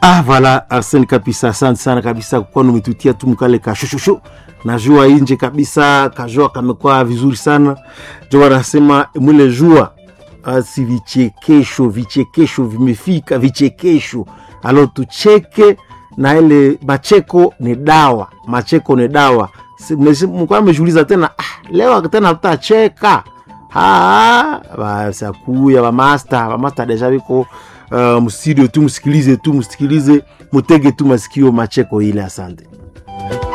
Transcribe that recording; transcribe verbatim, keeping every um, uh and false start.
Ah voilà, Arsene kabisa, asante sana kabisa kwa umetutia tu mkale ka shushushu. Najua nje kabisa kajua kamekuwa vizuri sana. Jua nasema mwile jua si vichekesho, vichekesho vimefika, vichekesho. Alo tucheke na ile macheko ni dawa, macheko ni dawa. Mkwa amejiuliza tena, ah, leo tena tutacheka. Ah, basi akuya ba master, ba master deja biko uh, mstudio tu msikilize tu msikilize mutege tu masikio macheko ile. Asante.